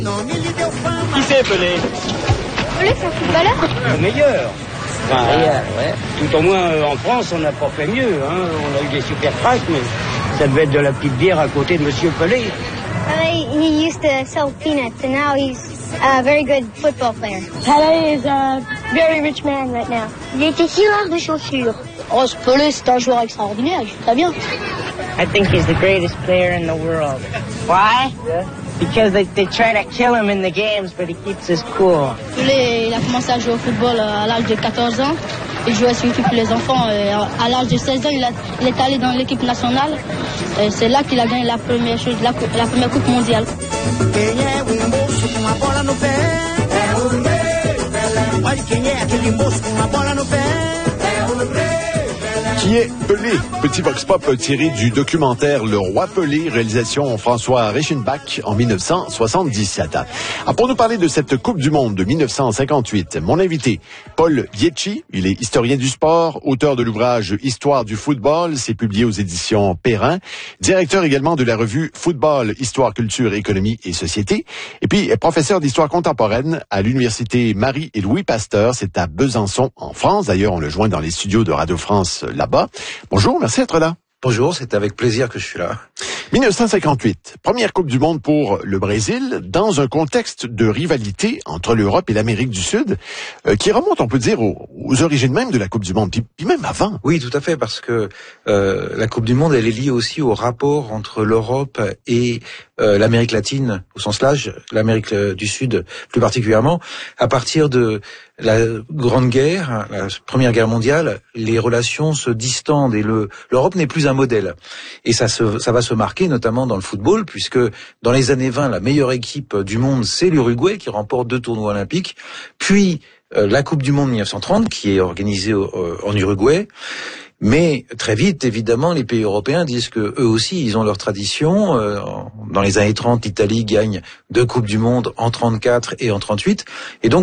Qui c'est Pelé? Pelé, c'est un footballeur? Le meilleur. Enfin, ouais. Tout au moins en France, on n'a pas fait mieux. Hein. On a eu des super cracks, mais ça devait être de la petite bière à côté de Monsieur Pelé. He used to sell peanuts, and now he's a very good football player. Pelé is a very rich man right now. Il était tireur de chaussures. Oh, ce Pelé, c'est un joueur extraordinaire, il joue très bien. I think he's the greatest player in the world. Why? Because they try to kill him in the games, but he keeps us cool. Pelé, il a commencé à jouer au football à l'âge de 14 ans. Il jouait sur l'équipe les enfants. À l'âge de 16 ans, il est allé dans l'équipe nationale. C'est là qu'il a gagné la première coupe mondiale. Qui est Pelé? Petit vox pop tiré du documentaire Le Roi Pelé, réalisation François Reichenbach en 1977. Pour nous parler de cette Coupe du Monde de 1958, mon invité, Paul Dietschi, il est historien du sport, auteur de l'ouvrage Histoire du football, c'est publié aux éditions Perrin, directeur également de la revue Football, Histoire, Culture, Économie et Société, et puis professeur d'histoire contemporaine à l'université Marie et Louis Pasteur, c'est à Besançon en France. D'ailleurs, on le joint dans les studios de Radio France là-bas. Bonjour, merci d'être là. Bonjour, c'est avec plaisir que je suis là. 1958, première Coupe du Monde pour le Brésil, dans un contexte de rivalité entre l'Europe et l'Amérique du Sud, qui remonte, on peut dire, aux origines même de la Coupe du Monde, puis même avant. Oui, tout à fait, parce que la Coupe du Monde, elle est liée aussi au rapport entre l'Europe et l'Amérique latine, au sens large, l'Amérique du Sud plus particulièrement. À partir de la Grande Guerre, la Première Guerre mondiale, les relations se distendent et l'Europe n'est plus un modèle. Et ça va se marquer notamment dans le football, puisque dans les années 20, la meilleure équipe du monde, c'est l'Uruguay, qui remporte 2 tournois olympiques. Puis la Coupe du Monde 1930, qui est organisée en Uruguay. Mais très vite, évidemment, les pays européens disent que eux aussi, ils ont leur tradition. Dans les années 30, l'Italie gagne 2 Coupes du Monde en 34 et en 38. Et donc,